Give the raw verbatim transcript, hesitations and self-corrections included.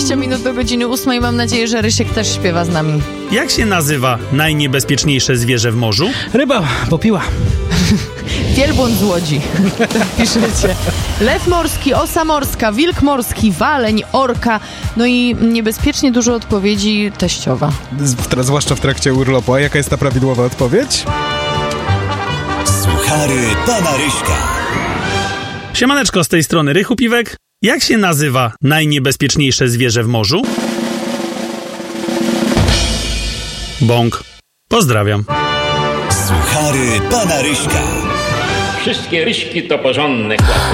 dwadzieścia minut do godziny ósmej. Mam nadzieję, że Rysiek też śpiewa z nami. Jak się nazywa najniebezpieczniejsze zwierzę w morzu? Ryba popiła. Wielbłąd z Łodzi. Tak piszecie. Lew morski, osa morska, wilk morski, waleń, orka. No i niebezpiecznie dużo odpowiedzi teściowa. Z, zwłaszcza w trakcie urlopu. A jaka jest ta prawidłowa odpowiedź? Suchary pana Ryśka. Siemaneczko, z tej strony Rychu Piwek. Jak się nazywa najniebezpieczniejsze zwierzę w morzu? Bąk. Pozdrawiam. Suchary pana Ryśka. Wszystkie ryśki to porządne chłopy.